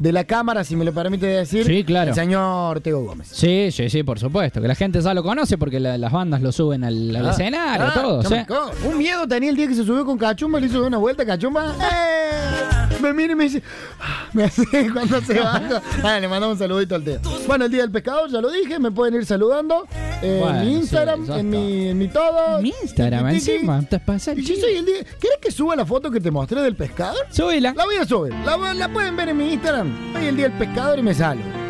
de la cámara, si me lo permite decir, Sí, claro. el señor Tego Gómez. Sí, por supuesto. Que la gente ya lo conoce porque las bandas lo suben al escenario, todo. ¿Sí? Un miedo tenía el día que se subió con Cachumba, le hizo una vuelta, Cachumba. Me mira y me dice, me hace cuando se baja. Le mandamos un saludito al Teo. Bueno, el día del pescador, ya lo dije, me pueden ir saludando. Bueno, en mi Instagram, sí, en mi todo. En mi Instagram, encima. ¿Te pasa? Y yo soy el día. ¿Querés que suba la foto que te mostré del pescador? Súbela. La voy a subir. La pueden ver en mi Instagram. Hoy el día del pescador y me sale.